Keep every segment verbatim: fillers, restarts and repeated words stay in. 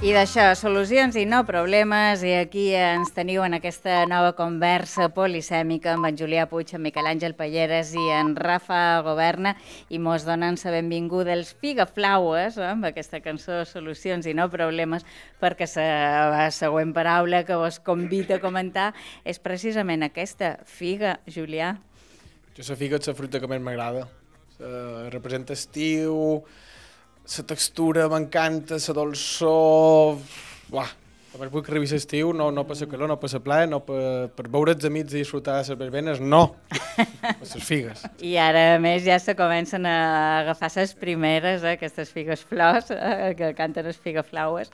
I d'això, solucions i no problemes, i aquí ens teniu en aquesta nova conversa polisèmica amb en Julià Puig, en Miquel Àngel Palleres i en Rafa Governa, i mos donen la benvinguda els Figaflaues, eh, amb aquesta cançó Solucions i no problemes, perquè la següent paraula que vos convida a comentar és precisament aquesta, figa, Julià. Jo la figa és la fruita que més m'agrada. Representa estiu, la textura m'encanta, la dolçor... Uah, a més vull que arribi l'estiu, no, no per la calor, no per la plaer, no per, per veure els amics i disfrutar de les verbenes, no, per les figues. I ara, a més, ja se comencen a agafar les primeres, eh, aquestes figues flors, eh, que canten les figaflaues,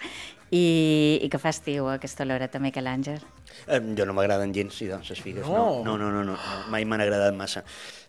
i, i que fa estiu aquesta oloreta, Miquel Àngel. Eh, jo no m'agraden gens, sí, doncs, les figues. No. No, no, no, no, no, mai m'han agradat massa.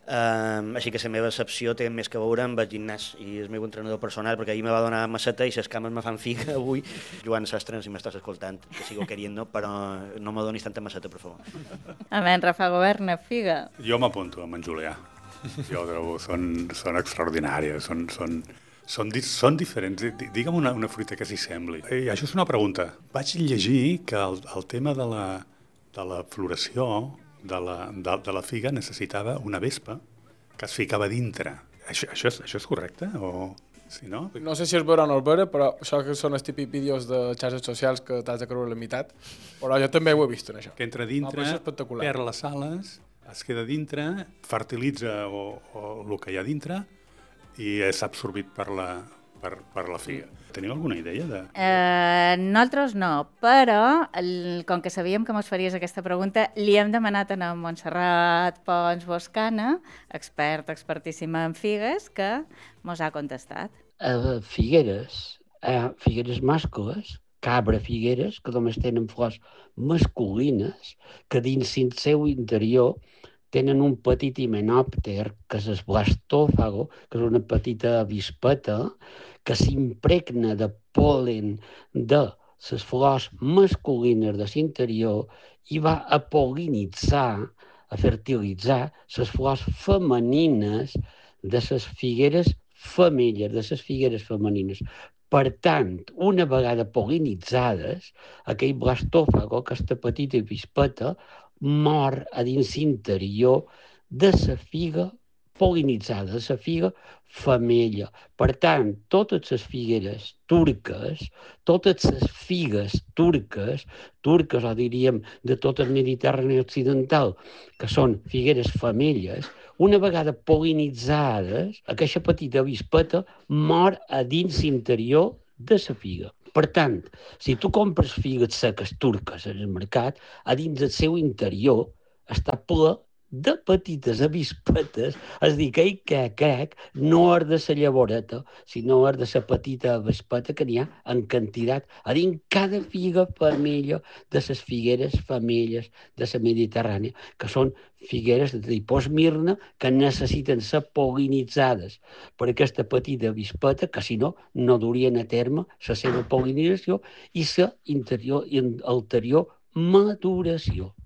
Uh, així que la meva excepció té més que veure amb el gimnàs i el meu entrenador personal, perquè ahir me va donar masseta i les cames me fan figa avui. Joan Sastre, si m'estàs escoltant, que sigo queriendo, però no me donis tanta masseta, per favor. Amén, Rafa Governa, figa. Jo m'apunto amb en Julià. Jo trobo, són, són extraordinàries, són, són, són, di són diferents. Digue'm una, una fruita que s'hi sembli. I això és una pregunta. Vaig llegir que el, el tema de la, de la floració de la, de, de la figa necessitava una vespa que es ficava dintre. Això, això, és, això és correcte? O, si no? No sé si es veurà o no es veurà, però això que són els típics vídeos de xarxes socials que t'has de creure la meitat, però jo també ho he vist en això. Que entra dintre, no, perd les ales, es queda dintre, fertilitza o, o el que hi ha dintre i és absorbit per la, per, per la figa. Teniu alguna idea de...? Eh, nosaltres no, però el, com que sabíem que mos faries aquesta pregunta, li hem demanat a Montserrat Pons Boscana, expert, expertíssima en figues, que mos ha contestat. A Figueres, a Figueres mascles, cabra figueres, que només tenen flors masculines, que dins el seu interior tenen un petit himenòpter, que és el blastófago, que és una petita avispeta, que s'impregna de pol·len de les flors masculines de l'interior i va a pol·linitzar, a fertilitzar les flors femenines de les figueres femelles, de les figueres femenines. Per tant, una vegada pol·linitzades, aquell blastófago, aquesta petita avispeta, mor a dins l'interior de la figa pol·linitzada, de la figa femella. Per tant, totes les figueres turques, totes les figues turques, turques o diríem de tot el Mediterrani occidental, que són figueres femelles, una vegada pol·linitzades, aquesta petita avispeta mor a dins l'interior de la figa. Per tant, si tu compres figues seques turques en el mercat, a dins del seu interior està ple de petites avispetes, és a dir, que ell que crec no és de la llavoreta, sinó és de la petita avispeta que n'hi ha en quantitat a dins cada figa femella de les figueres femelles de la Mediterrània, que són figueres de tipus Mirna que necessiten ser pol·linitzades per aquesta petita avispeta, que si no, no durien a terme la seva pol·linització i la interior i ulterior maduració.